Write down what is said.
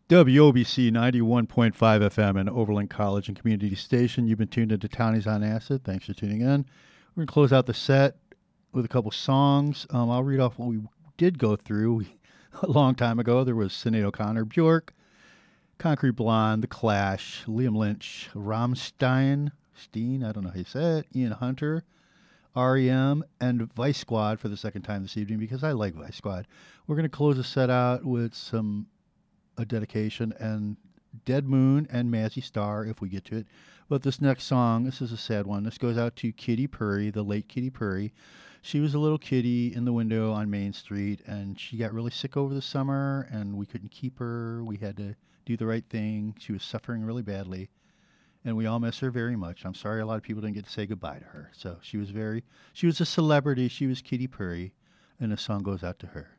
WOBC 91.5 FM and Overland College and Community Station. You've been tuned into Townies on Acid. Thanks for tuning in. We're going to close out the set with a couple songs. I'll read off what we did go through a long time ago. There was Sinead O'Connor, Bjork, Concrete Blonde, The Clash, Liam Lynch, Rammstein, I don't know how you say it, Ian Hunter, REM, and Vice Squad for the second time this evening because I like Vice Squad. We're going to close the set out with a dedication and Dead Moon and Mazzy Star if we get to it. But this next song, this is a sad one. This goes out to Kitty Purry, the late Kitty Purry. She was a little kitty in the window on Main Street, and she got really sick over the summer, and we couldn't keep her. We had to do the right thing. She was suffering really badly, and we all miss her very much. I'm sorry a lot of people didn't get to say goodbye to her. So she was a celebrity. She was Kitty Purry, and the song goes out to her.